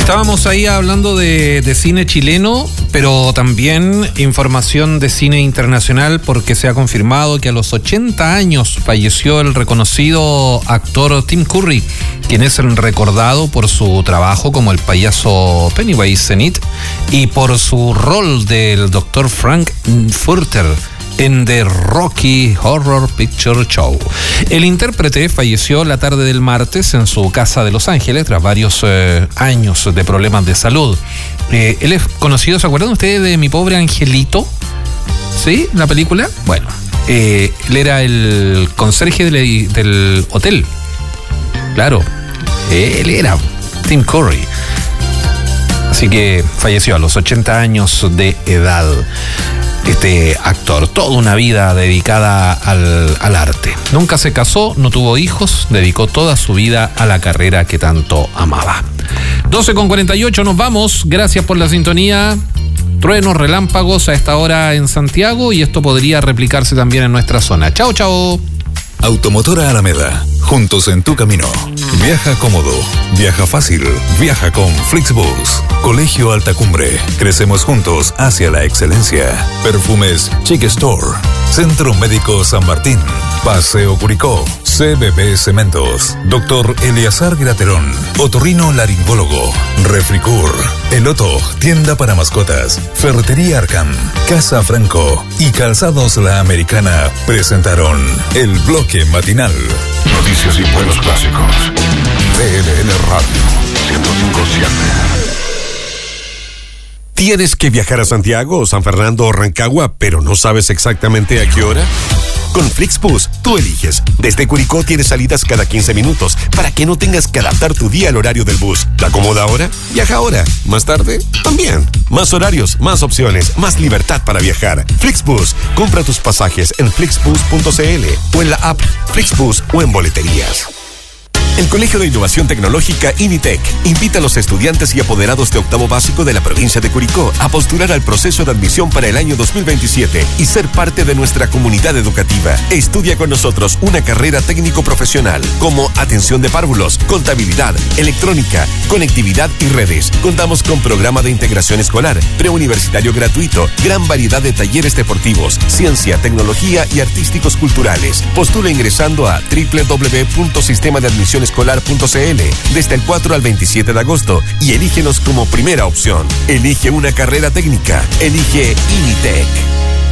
Estábamos ahí hablando de cine chileno, pero también información de cine internacional, porque se ha confirmado que a los 80 años falleció el reconocido actor Tim Curry, quien es recordado por su trabajo como el payaso Pennywise en It y por su rol del Dr. Frank Furter en The Rocky Horror Picture Show. El intérprete falleció la tarde del martes en su casa de Los Ángeles tras varios años de problemas de salud. Él es conocido, ¿se acuerdan ustedes de Mi Pobre Angelito? ¿Sí? ¿La película? Bueno, él era el conserje del hotel. Claro, él era Tim Curry. Así que falleció a los 80 años de edad. Este actor, toda una vida dedicada al arte. Nunca se casó, no tuvo hijos, dedicó toda su vida a la carrera que tanto amaba. 12:48, nos vamos. Gracias por la sintonía. Truenos, relámpagos a esta hora en Santiago, y esto podría replicarse también en nuestra zona. Chao, chao. Automotora Alameda, juntos en tu camino. Viaja cómodo, viaja fácil, viaja con Flixbus. Colegio Alta Cumbre, crecemos juntos hacia la excelencia. Perfumes Chic Store, Centro Médico San Martín, Paseo Curicó, CBB Cementos, Dr. Eleazar Graterón, Otorrino Laringólogo, Refricur, Eloto, tienda para mascotas, Ferretería Arcam, Casa Franco y Calzados La Americana presentaron el bloque matinal. Noticias y buenos clásicos. DLL Radio 105.7. ¿Tienes que viajar a Santiago, San Fernando o Rancagua, pero no sabes exactamente a qué hora? Con Flixbus, tú eliges. Desde Curicó tienes salidas cada 15 minutos para que no tengas que adaptar tu día al horario del bus. ¿Te acomoda ahora? Viaja ahora. ¿Más tarde? También. Más horarios, más opciones, más libertad para viajar. Flixbus. Compra tus pasajes en flixbus.cl o en la app Flixbus o en boleterías. El Colegio de Innovación Tecnológica INITEC invita a los estudiantes y apoderados de octavo básico de la provincia de Curicó a postular al proceso de admisión para el año 2027 y ser parte de nuestra comunidad educativa. Estudia con nosotros una carrera técnico-profesional como atención de párvulos, contabilidad, electrónica, conectividad y redes. Contamos con programa de integración escolar, preuniversitario gratuito, gran variedad de talleres deportivos, ciencia, tecnología y artísticos culturales. Postula ingresando a www.sistemadeadmisionescolar.cl desde el 4 al 27 de agosto y elígenos como primera opción. Elige una carrera técnica. Elige INITEC.